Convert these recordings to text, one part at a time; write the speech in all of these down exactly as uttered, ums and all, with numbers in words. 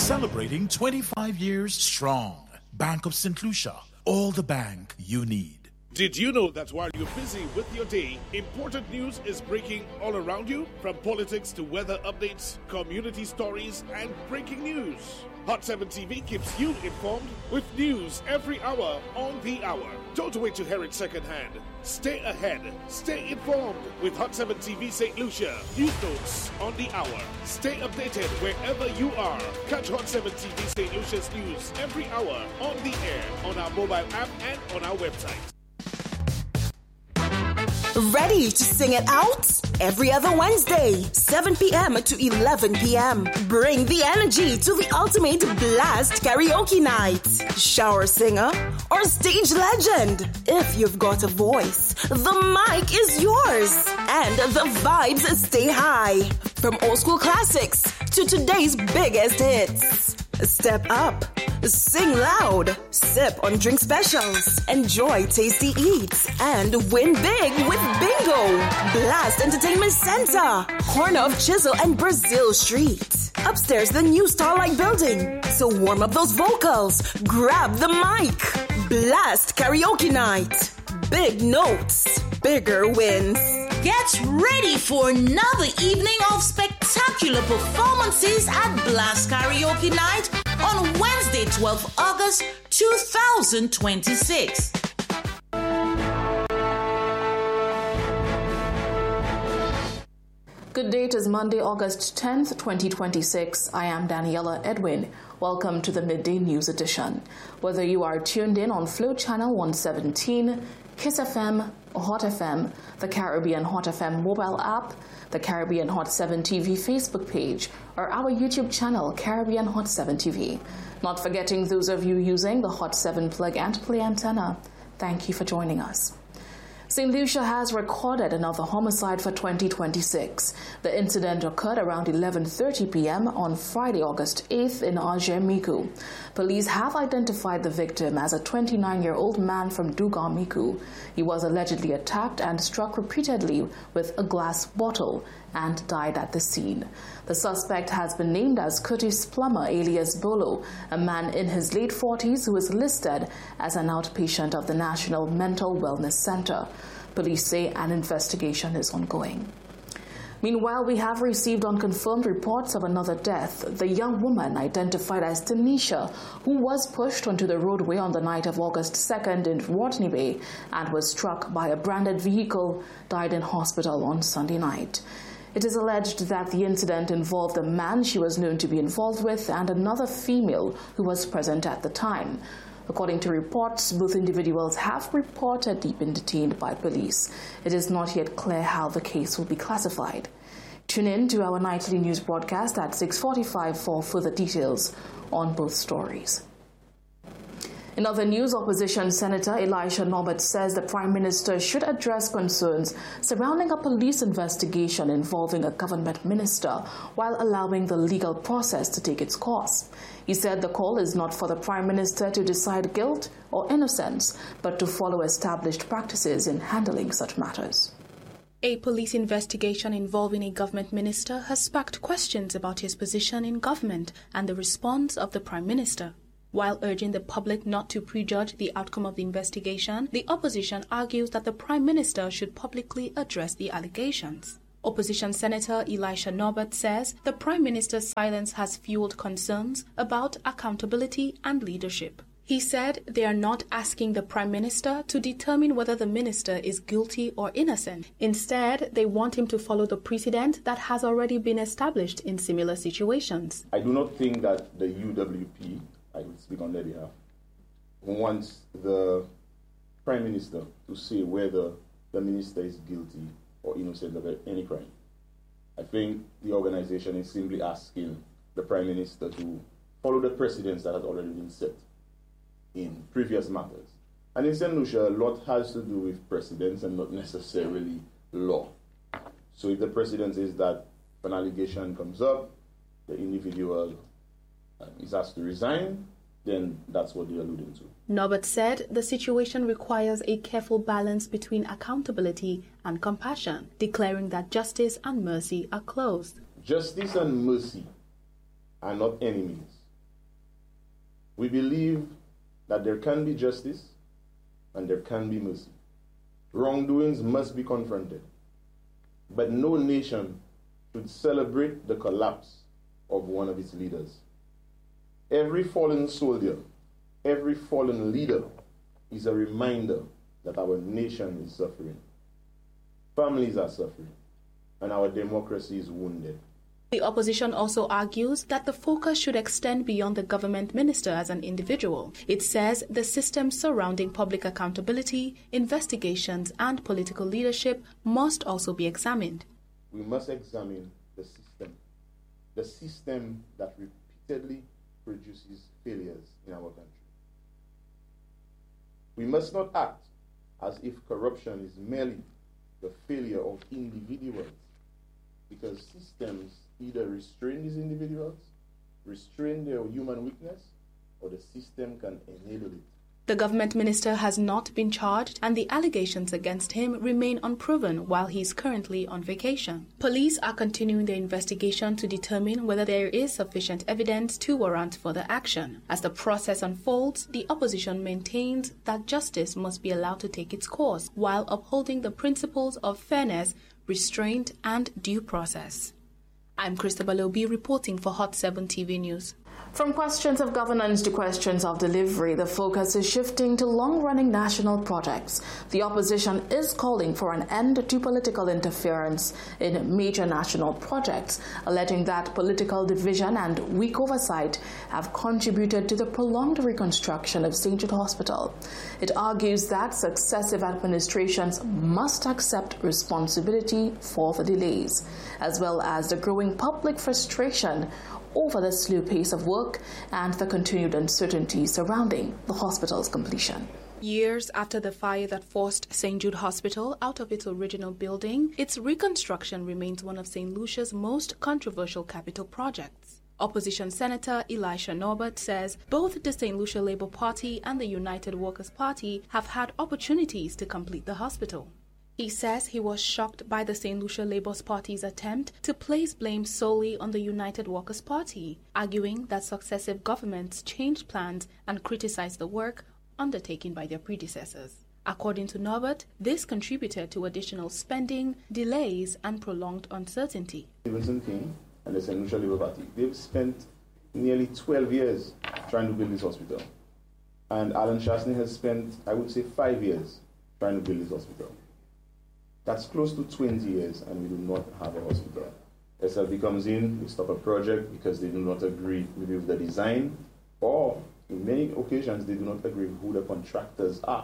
Celebrating twenty-five years strong. Bank of Saint Lucia, all the bank you need. Did you know that while you're busy with your day, important news is breaking all around you? From politics to weather updates, community stories, and breaking news. Hot seven T V keeps you informed with news every hour on the hour. Don't wait to hear it secondhand. Stay ahead. Stay informed with Hot seven T V Saint Lucia. News notes on the hour. Stay updated wherever you are. Catch Hot seven T V Saint Lucia's news every hour on the air, on our mobile app, and on our website. Ready to sing it out? Every other Wednesday, seven p.m. to eleven p.m. Bring the energy to the ultimate blast karaoke night. Shower singer or stage legend. If you've got a voice, the mic is yours. And the vibes stay high. From old school classics to today's biggest hits. Step up, sing loud, sip on drink specials, enjoy tasty eats, and win big with Bingo. Blast Entertainment Center, corner of Chisel and Brazil Street. Upstairs, the new Starlight Building. So warm up those vocals, grab the mic. Blast Karaoke Night. Big notes, bigger wins. Get ready for another evening of spectacular performances at Blast Karaoke Night on Wednesday, twelfth of August, two thousand twenty-six. Good day, it is Monday, August tenth, twenty twenty-six. I am Daniela Edwin. Welcome to the Midday News Edition. Whether you are tuned in on Flow Channel one seventeen, Kiss F M, Hot F M, the Caribbean Hot F M mobile app, the Caribbean Hot seven T V Facebook page, or our YouTube channel, Caribbean Hot seven T V. Not forgetting those of you using the Hot seven plug and play antenna. Thank you for joining us. Saint Lucia has recorded another homicide for twenty twenty-six. The incident occurred around eleven thirty p.m. on Friday, August eighth in Ajemiku. Police have identified the victim as a twenty-nine-year-old man from Dugamiku. He was allegedly attacked and struck repeatedly with a glass bottle and died at the scene. The suspect has been named as Curtis Plummer alias Bolo, a man in his late forties who is listed as an outpatient of the National Mental Wellness Center. Police say an investigation is ongoing. Meanwhile, we have received unconfirmed reports of another death. The young woman identified as Tanisha, who was pushed onto the roadway on the night of August second in Watney Bay and was struck by a branded vehicle, died in hospital on Sunday night. It is alleged that the incident involved a man she was known to be involved with and another female who was present at the time. According to reports, both individuals have reportedly been detained by police. It is not yet clear how the case will be classified. Tune in to our nightly news broadcast at six forty-five for further details on both stories. In other news, opposition Senator Elisha Norbert says the Prime Minister should address concerns surrounding a police investigation involving a government minister while allowing the legal process to take its course. He said the call is not for the Prime Minister to decide guilt or innocence, but to follow established practices in handling such matters. A police investigation involving a government minister has sparked questions about his position in government and the response of the Prime Minister. While urging the public not to prejudge the outcome of the investigation, the opposition argues that the Prime Minister should publicly address the allegations. Opposition Senator Elisha Norbert says the Prime Minister's silence has fueled concerns about accountability and leadership. He said they are not asking the Prime Minister to determine whether the minister is guilty or innocent. Instead, they want him to follow the precedent that has already been established in similar situations. I do not think that the U W P, I will speak on their behalf, wants the Prime Minister to say whether the minister is guilty or innocent of any crime. I think the organization is simply asking the Prime Minister to follow the precedents that has already been set in previous matters. And in Saint Lucia, a lot has to do with precedents and not necessarily law. So if the precedent is that an allegation comes up, the individual uh, is asked to resign, then that's what they're alluding to. Norbert said the situation requires a careful balance between accountability and compassion, declaring that justice and mercy are close. Justice and mercy are not enemies. We believe that there can be justice and there can be mercy. Wrongdoings must be confronted, but no nation should celebrate the collapse of one of its leaders. Every fallen soldier, every fallen leader is a reminder that our nation is suffering. Families are suffering, and our democracy is wounded. The opposition also argues that the focus should extend beyond the government minister as an individual. It says the systems surrounding public accountability, investigations, and political leadership must also be examined. We must examine the system, the system that repeatedly produces failures in our country. We must not act as if corruption is merely the failure of individuals, because systems either restrain these individuals, restrain their human weakness, or the system can enable it. The government minister has not been charged, and the allegations against him remain unproven while he is currently on vacation. Police are continuing their investigation to determine whether there is sufficient evidence to warrant further action. As the process unfolds, the opposition maintains that justice must be allowed to take its course while upholding the principles of fairness, restraint, and due process. I'm Christabel Obi reporting for Hot seven T V News. From questions of governance to questions of delivery, the focus is shifting to long-running national projects. The opposition is calling for an end to political interference in major national projects, alleging that political division and weak oversight have contributed to the prolonged reconstruction of Saint Jude Hospital. It argues that successive administrations must accept responsibility for the delays, as well as the growing public frustration over the slow pace of work and the continued uncertainty surrounding the hospital's completion. Years after the fire that forced Saint Jude Hospital out of its original building, its reconstruction remains one of Saint Lucia's most controversial capital projects. Opposition Senator Elisha Norbert says both the Saint Lucia Labour Party and the United Workers' Party have had opportunities to complete the hospital. He says he was shocked by the Saint Lucia Labour Party's attempt to place blame solely on the United Workers' Party, arguing that successive governments changed plans and criticized the work undertaken by their predecessors. According to Norbert, this contributed to additional spending, delays, and prolonged uncertainty. Vincent King and the Saint Lucia Labour Party, they've spent nearly twelve years trying to build this hospital. And Alan Chasney has spent, I would say, five years trying to build this hospital. That's close to twenty years, and we do not have a hospital. S L B comes in, we stop a project because they do not agree with the design, or in many occasions, they do not agree with who the contractors are.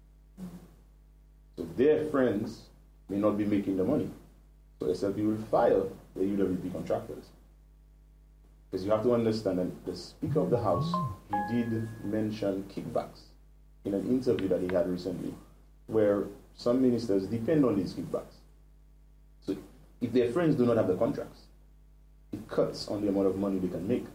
So their friends may not be making the money. So S L B will fire the U W P contractors. Because you have to understand that the Speaker of the House, he did mention kickbacks in an interview that he had recently, where some ministers depend on these kickbacks. So if their friends do not have the contracts, it cuts on the amount of money they can make.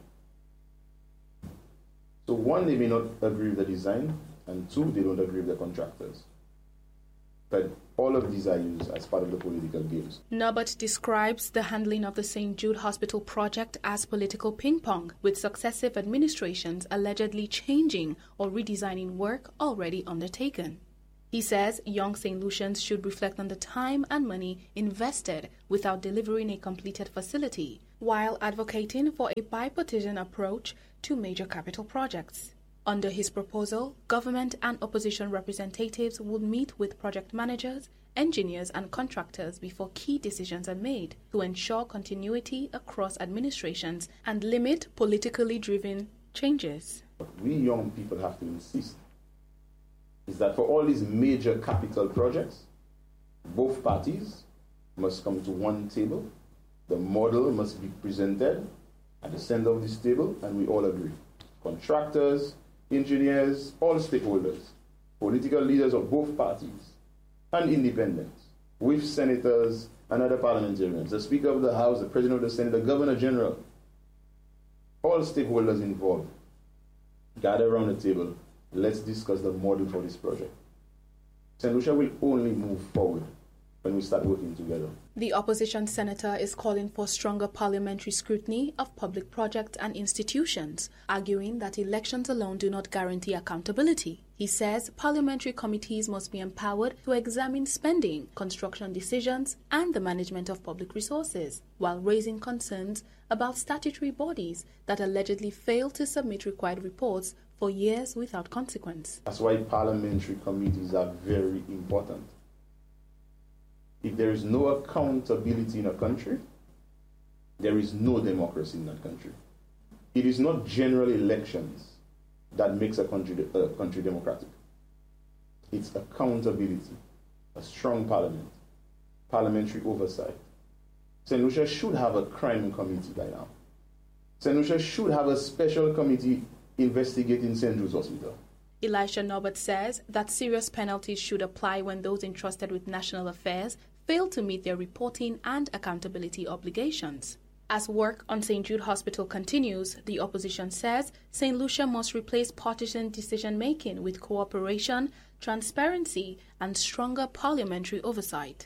So one, they may not agree with the design, and two, they don't agree with the contractors. But all of these are used as part of the political games. Norbert describes the handling of the Saint Jude Hospital project as political ping-pong, with successive administrations allegedly changing or redesigning work already undertaken. He says young Saint Lucians should reflect on the time and money invested without delivering a completed facility, while advocating for a bipartisan approach to major capital projects. Under his proposal, government and opposition representatives would meet with project managers, engineers, and contractors before key decisions are made to ensure continuity across administrations and limit politically driven changes. What we young people have to insist is that for all these major capital projects, both parties must come to one table, the model must be presented at the center of this table, and we all agree. Contractors, engineers, all stakeholders, political leaders of both parties, and independents, with senators and other parliamentarians, the Speaker of the House, the President of the Senate, the Governor General, all stakeholders involved, gather around the table. Let's discuss the model for this project. Saint Lucia will only move forward when we start working together. The opposition senator is calling for stronger parliamentary scrutiny of public projects and institutions, arguing that elections alone do not guarantee accountability. He says parliamentary committees must be empowered to examine spending, construction decisions, and the management of public resources, while raising concerns about statutory bodies that allegedly fail to submit required reports for years without consequence. That's why parliamentary committees are very important. If there is no accountability in a country, there is no democracy in that country. It is not general elections that makes a country, a country democratic. It's accountability, a strong parliament, parliamentary oversight. Saint Lucia should have a crime committee by now. Saint Lucia should have a special committee investigating Saint Jude's Hospital. Elisha Norbert says that serious penalties should apply when those entrusted with national affairs fail to meet their reporting and accountability obligations. As work on Saint Jude Hospital continues, the opposition says Saint Lucia must replace partisan decision-making with cooperation, transparency, and stronger parliamentary oversight.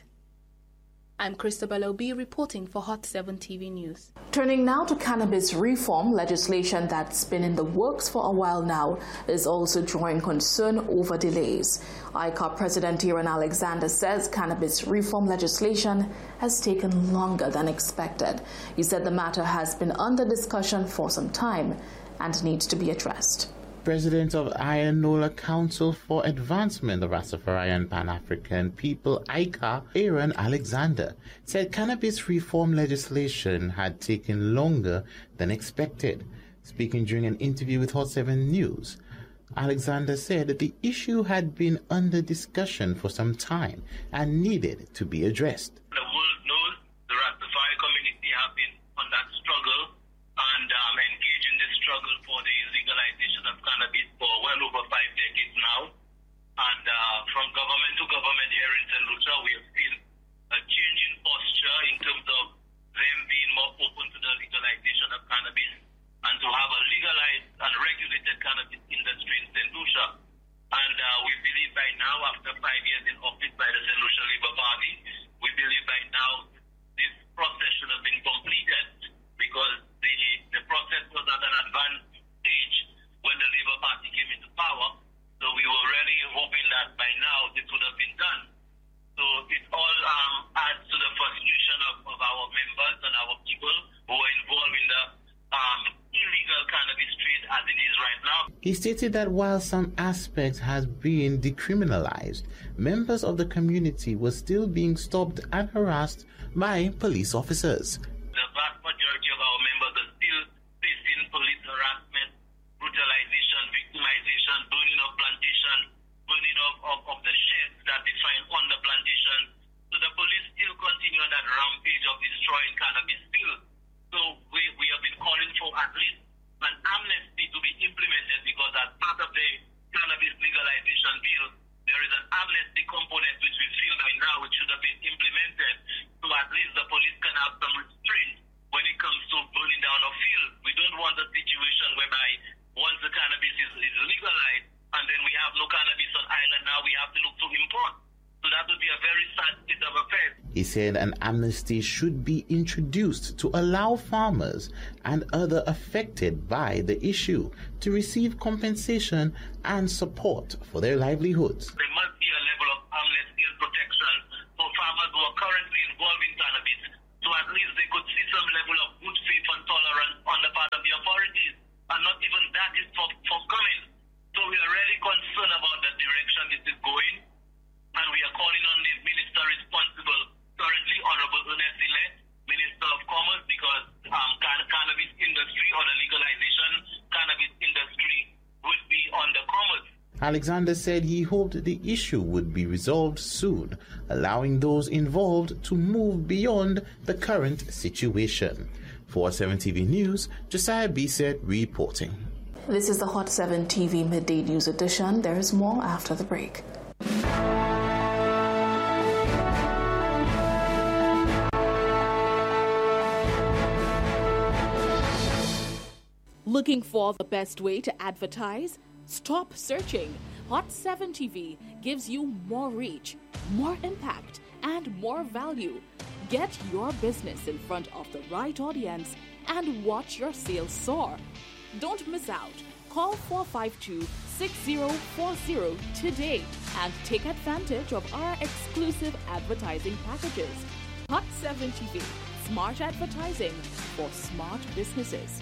I'm Christabel Obi reporting for Hot seven T V News. Turning now to cannabis reform, legislation that's been in the works for a while now is also drawing concern over delays. I C O P President Aaron Alexander says cannabis reform legislation has taken longer than expected. He said the matter has been under discussion for some time and needs to be addressed. President of Ayanola Council for Advancement of Rastafarian Pan-African People, I C A, Aaron Alexander, said cannabis reform legislation had taken longer than expected. Speaking during an interview with Hot seven News, Alexander said that the issue had been under discussion for some time and needed to be addressed. The world knows the Rastafari community have been on that struggle and um, engaged in the struggle for the legalization of cannabis for well over five decades now. And uh, from government to government here in Saint Lucia, we have seen a change in posture in terms of them being more open to the legalization of cannabis and to have a legalized and regulated cannabis industry in Saint Lucia. And uh, we believe by now, after five years in office by the Saint Lucia Labour Party, we believe by now this process should have been completed because the, the process was at an advanced stage when the Labour Party came into power. So we were really hoping that by now this would have been done. So it all um, adds to the frustration of, of our members and our people who are involved in the um, illegal cannabis trade as it is right now. He stated that while some aspects has been decriminalized, members of the community were still being stopped and harassed by police officers. The vast majority of our members are still facing police harassment, brutalization, victimization, burning of plantation, burning of, of, of the sheds that they find on the plantation. So the police still continue on that rampage of destroying cannabis still. So we, we have been calling for at least an amnesty to be implemented because as part of the cannabis legalization bill, there is an amnesty component which we feel by now it should have been implemented so at least the police can have some restraint when it comes to burning down a field. We don't want a situation whereby once the cannabis is, is legalized and then we have no cannabis on island, now we have to look to import. So that would be a very sad state of affairs. He said an amnesty should be introduced to allow farmers and other affected by the issue to receive compensation and support for their livelihoods. There must be a level of amnesty and protection for farmers who are currently involved in cannabis, so at least they could see some level of good faith and tolerance on the part of the authorities. And not even that is for, forthcoming. So we are really concerned about the direction this is going. And we are calling on the minister responsible currently, Honorable Ernest Ile, Minister of Commerce, because um, can- cannabis industry or the legalization cannabis industry would be under commerce. Alexander said he hoped the issue would be resolved soon, allowing those involved to move beyond the current situation. For seven T V News, Josiah Bisset reporting. This is the Hot seven T V Midday News Edition. There is more after the break. Looking for the best way to advertise? Stop searching. Hot seven T V gives you more reach, more impact, and more value. Get your business in front of the right audience and watch your sales soar. Don't miss out. Call four five two, six zero four zero today and take advantage of our exclusive advertising packages. Hot seven T V, smart advertising for smart businesses.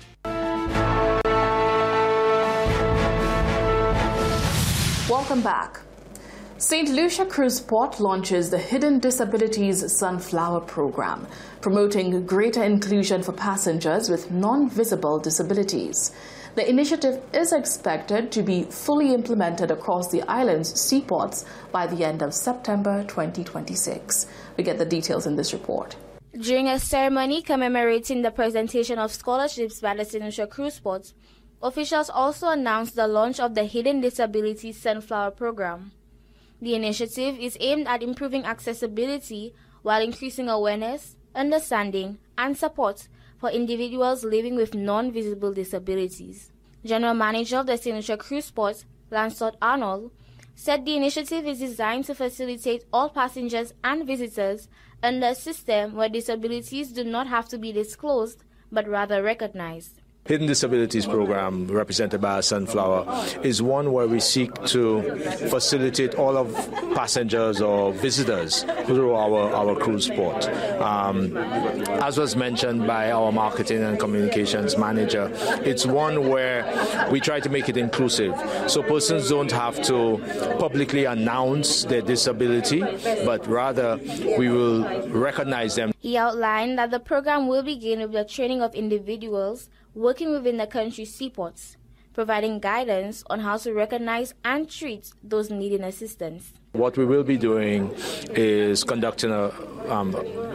Welcome back. Saint Lucia Cruise Port launches the Hidden Disabilities Sunflower Program, promoting greater inclusion for passengers with non-visible disabilities. The initiative is expected to be fully implemented across the island's seaports by the end of September twenty twenty-six. We get the details in this report. During a ceremony commemorating the presentation of scholarships by the Saint Lucia Cruise Port, officials also announced the launch of the Hidden Disabilities Sunflower Program. The initiative is aimed at improving accessibility while increasing awareness, understanding, and support for individuals living with non-visible disabilities. General Manager of the Saint Lucia Cruise Port, Lancelot Arnold, said the initiative is designed to facilitate all passengers and visitors under a system where disabilities do not have to be disclosed, but rather recognized. Hidden Disabilities Program, represented by Sunflower, is one where we seek to facilitate all of passengers or visitors through our, our cruise port. Um, as was mentioned by our marketing and communications manager, it's one where we try to make it inclusive, so persons don't have to publicly announce their disability, but rather we will recognize them. He outlined that the program will begin with the training of individuals working within the country's seaports, providing guidance on how to recognize and treat those needing assistance. What we will be doing is conducting a, um,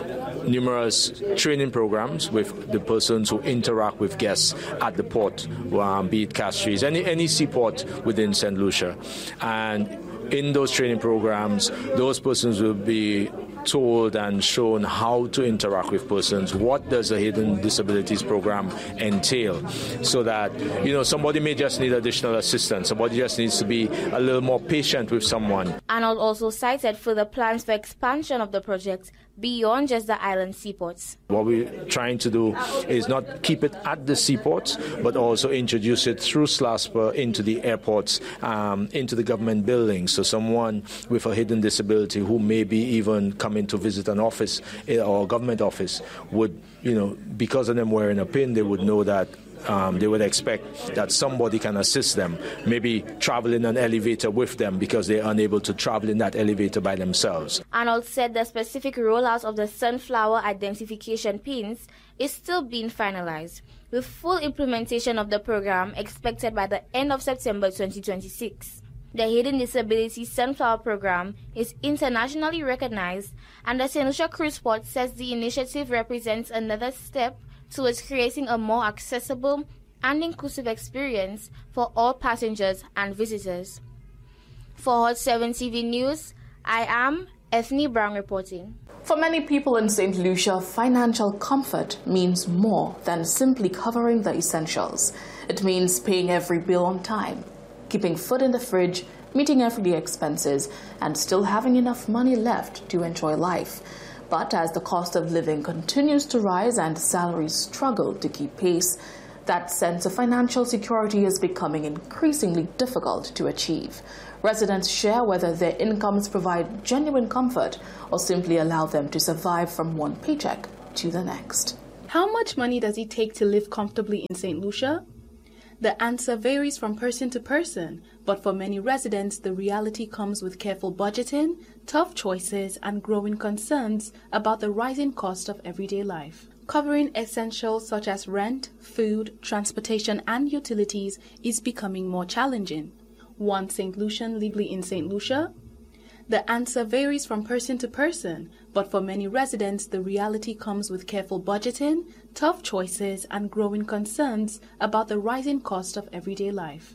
numerous training programs with the persons who interact with guests at the port, um, be it Castries, any, any seaport within Saint Lucia. And in those training programs, those persons will be told and shown how to interact with persons. What does a Hidden Disabilities Program entail? So that, you know, somebody may just need additional assistance. Somebody just needs to be a little more patient with someone. Arnold also cited further plans for expansion of the project beyond just the island seaports. What we're trying to do is not keep it at the seaports, but also introduce it through SLASPA into the airports, um, into the government buildings. So someone with a hidden disability who maybe even coming to visit an office or a government office would, you know, because of them wearing a pin, they would know that Um, they would expect that somebody can assist them, maybe travel in an elevator with them because they're unable to travel in that elevator by themselves. Arnold said the specific rollout of the sunflower identification pins is still being finalized, with full implementation of the program expected by the end of September twenty twenty-six. The Hidden Disabilities Sunflower Program is internationally recognized, and the Saint Lucia Cruise Port says the initiative represents another step towards creating a more accessible and inclusive experience for all passengers and visitors. For Hot seven T V News, I am Ethne Brown reporting. For many people in Saint Lucia, financial comfort means more than simply covering the essentials. It means paying every bill on time, keeping food in the fridge, meeting everyday expenses, and still having enough money left to enjoy life. But as the cost of living continues to rise and salaries struggle to keep pace, that sense of financial security is becoming increasingly difficult to achieve. Residents share whether their incomes provide genuine comfort or simply allow them to survive from one paycheck to the next. How much money does it take to live comfortably in Saint Lucia? The answer varies from person to person, but for many residents, the reality comes with careful budgeting, tough choices, and growing concerns about the rising cost of everyday life. Covering essentials such as rent, food, transportation, and utilities is becoming more challenging. One Saint Lucian legally in Saint Lucia? The answer varies from person to person, but for many residents, the reality comes with careful budgeting, tough choices, and growing concerns about the rising cost of everyday life.